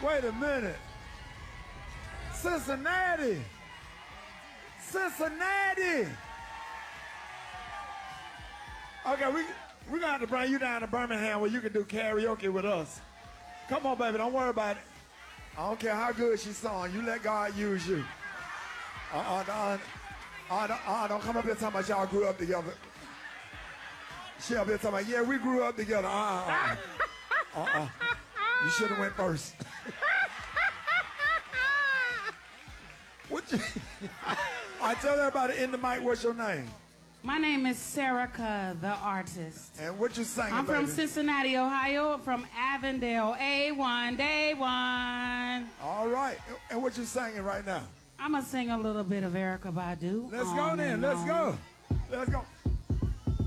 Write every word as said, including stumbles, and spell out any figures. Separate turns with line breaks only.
Wait a minute. Cincinnati. Cincinnati. Okay, we we're gonna have to bring you down to Birmingham where you can do karaoke with us. Come on, baby, don't worry about it. I don't care how good she sung. You let God use you. Uh-uh, uh-uh, uh-uh, uh-uh, don't come up here talking about y'all grew up together. She up here talking about, yeah, we grew up together. Uh-uh, uh-uh. uh-uh. You should have went first. What you... I tell everybody in the mic, what's your name?
My name is Serica, the artist.
And what you singing,
I'm from
baby?
Cincinnati, Ohio, from Avondale, A one, day one.
All right. And what you singing right now?
I'm going to sing a little bit of Erykah Badu.
Let's go then. Let's go. Let's go.